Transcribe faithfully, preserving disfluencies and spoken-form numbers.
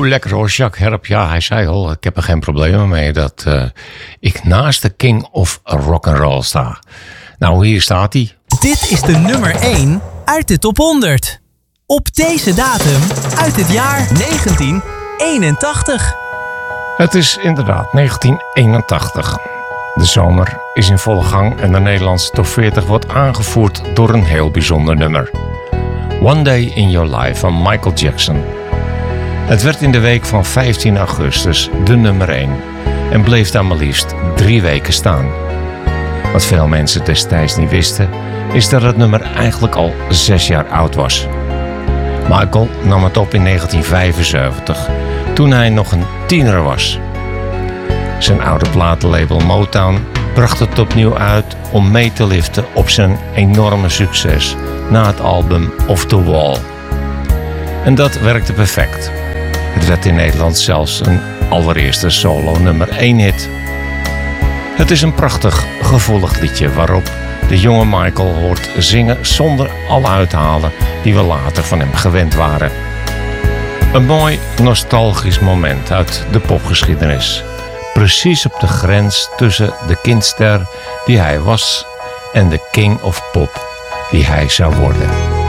Oeh, lekker hoor, Jacques Herp. Ja, hij zei al, ik heb er geen problemen mee dat uh, ik naast de King of Rock'n'Roll sta. Nou, hier staat hij. Dit is de nummer één uit de top honderd. Op deze datum uit het jaar negentien eenentachtig. Het is inderdaad negentien eenentachtig. De zomer is in volle gang en de Nederlandse top veertig wordt aangevoerd door een heel bijzonder nummer. One Day in Your Life van Michael Jackson. Het werd in de week van vijftien augustus de nummer één en bleef daar maar liefst drie weken staan. Wat veel mensen destijds niet wisten, is dat het nummer eigenlijk al zes jaar oud was. Michael nam het op in negentien vijfenzeventig, toen hij nog een tiener was. Zijn oude platenlabel Motown bracht het opnieuw uit om mee te liften op zijn enorme succes na het album Off the Wall. En dat werkte perfect. Het werd in Nederland zelfs een allereerste solo nummer één hit. Het is een prachtig, gevoelig liedje waarop de jonge Michael hoort zingen zonder alle uithalen die we later van hem gewend waren. Een mooi, nostalgisch moment uit de popgeschiedenis. Precies op de grens tussen de kindster die hij was en de king of pop die hij zou worden.